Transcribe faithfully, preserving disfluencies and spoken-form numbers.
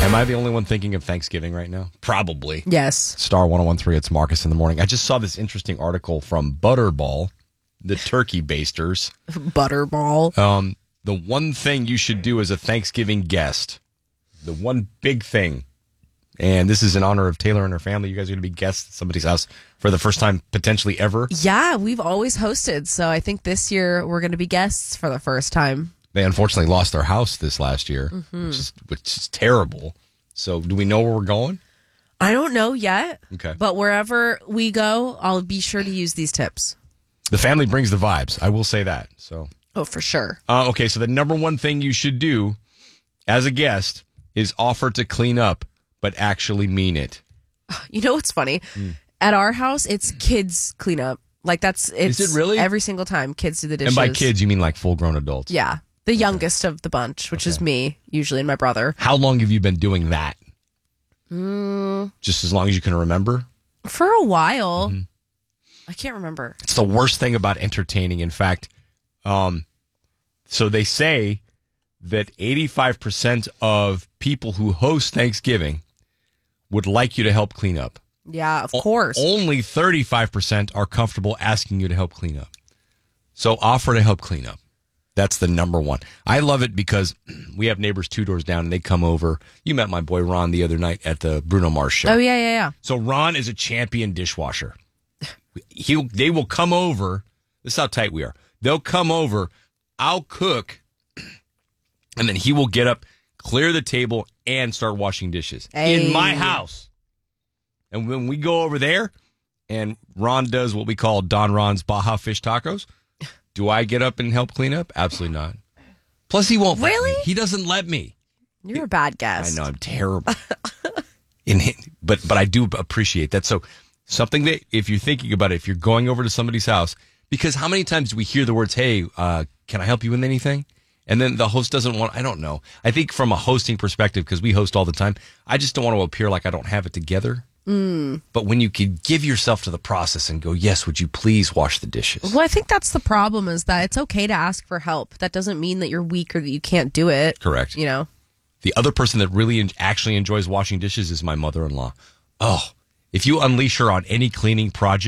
Am I the only one thinking of Thanksgiving right now? Probably. Yes. Star one oh one three, it's Marcus in the morning. I just saw this interesting article from Butterball, the turkey basters. Butterball. Um, the one thing you should do as a Thanksgiving guest, the one big thing, and this is in honor of Taylor and her family. You guys are going to be guests at somebody's house for the first time potentially ever. Yeah, we've always hosted, so I think this year we're going to be guests for the first time. They unfortunately lost their house this last year, mm-hmm. which is which is terrible. So do we know where we're going? I don't know yet. Okay. But wherever we go, I'll be sure to use these tips. The family brings the vibes. I will say that. So. Oh, for sure. Uh, okay, so the number one thing you should do as a guest is offer to clean up, but actually mean it. You know what's funny? Mm. At our house, it's kids clean up. Like that's it's is it really? Every single time kids do the dishes. And by kids, you mean like full-grown adults? Yeah. The okay. youngest of the bunch, which okay. is me, usually, and my brother. How long have you been doing that? Mm. Just as long as you can remember? For a while. Mm-hmm. I can't remember. It's the worst thing about entertaining. In fact, um, so they say that eighty-five percent of people who host Thanksgiving would like you to help clean up. Yeah, of course. O- only thirty-five percent are comfortable asking you to help clean up. So offer to help clean up. That's the number one. I love it because we have neighbors two doors down, and they come over. You met my boy Ron the other night at the Bruno Mars show. Oh, yeah, yeah, yeah. So Ron is a champion dishwasher. He, they will come over. This is how tight we are. They'll come over. I'll cook, and then he will get up, clear the table, and start washing dishes hey. in my house. And when we go over there, and Ron does what we call Don Ron's Baja Fish Tacos, do I get up and help clean up? Absolutely not. Plus, he won't let really? me. He doesn't let me. You're a bad guest. I know, I'm terrible. in, but but I do appreciate that. So something that, if you're thinking about it, if you're going over to somebody's house, because how many times do we hear the words, hey, uh, can I help you with anything? And then the host doesn't want, I don't know. I think from a hosting perspective, because we host all the time, I just don't want to appear like I don't have it together. Mm. But when you could give yourself to the process and go, yes, would you please wash the dishes? Well, I think that's the problem, is that it's okay to ask for help. That doesn't mean that you're weak or that you can't do it. Correct. You know? The other person that really en- actually enjoys washing dishes is my mother-in-law. Oh, if you unleash her on any cleaning project,